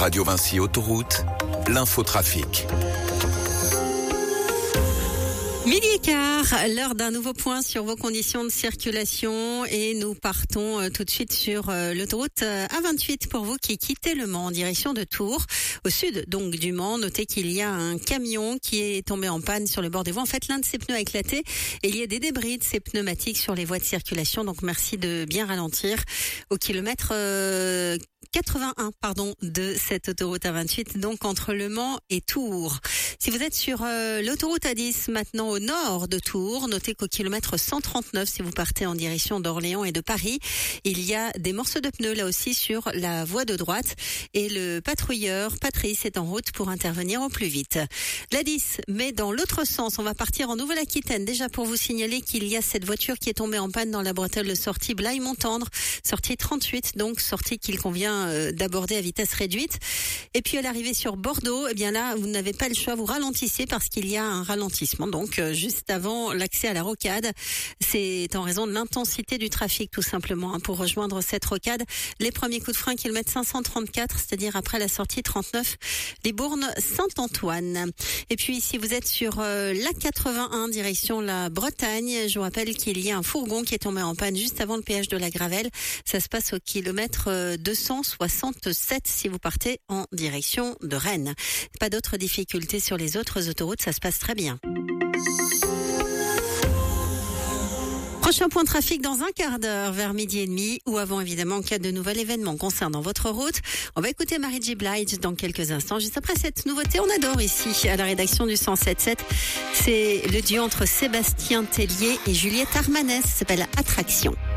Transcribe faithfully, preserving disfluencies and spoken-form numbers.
Radio Vinci Autoroute, l'infotrafic. Midi et quart, l'heure d'un nouveau point sur vos conditions de circulation et nous partons euh, tout de suite sur euh, l'autoroute euh, A vingt-huit pour vous qui quittez Le Mans en direction de Tours, au sud donc du Mans. Notez qu'il y a un camion qui est tombé en panne sur le bord des voies. En fait, l'un de ses pneus a éclaté et il y a des débris de ces pneumatiques sur les voies de circulation. Donc merci de bien ralentir au kilomètre euh, quatre-vingt-un pardon, de cette autoroute A vingt-huit, donc entre Le Mans et Tours. Si vous êtes sur euh, l'autoroute A dix maintenant au nord de Tours, notez qu'au kilomètre cent trente-neuf, si vous partez en direction d'Orléans et de Paris, il y a des morceaux de pneus là aussi sur la voie de droite et le patrouilleur Patrice est en route pour intervenir au plus vite. L'A dix, mais dans l'autre sens, on va partir en Nouvelle-Aquitaine déjà pour vous signaler qu'il y a cette voiture qui est tombée en panne dans la bretelle de sortie Blaye-Montendre, sortie trente-huit, donc sortie qu'il convient euh, d'aborder à vitesse réduite. Et puis à l'arrivée sur Bordeaux, eh bien là, vous n'avez pas le choix, vous ralentissez parce qu'il y a un ralentissement. Donc euh, juste avant l'accès à la rocade, c'est en raison de l'intensité du trafic tout simplement. Hein, pour rejoindre cette rocade, les premiers coups de frein kilomètre cinq cent trente-quatre, c'est-à-dire après la sortie trente-neuf, Libourne-Saint-Antoine. Et puis si vous êtes sur euh, l'A quatre-vingt-un direction la Bretagne, je vous rappelle qu'il y a un fourgon qui est tombé en panne juste avant le péage de la Gravelle. Ça se passe au kilomètre euh, deux cent soixante-sept si vous partez en direction de Rennes. Pas d'autres difficultés sur les autres autoroutes, ça se passe très bien. Prochain point de trafic dans un quart d'heure vers midi et demi ou avant évidemment en cas de nouvel événement concernant votre route. On va écouter Mary J. Blige dans quelques instants. Juste après cette nouveauté, on adore ici à la rédaction du cent sept sept. C'est le duo entre Sébastien Tellier et Juliette Armanès. Ça s'appelle Attraction.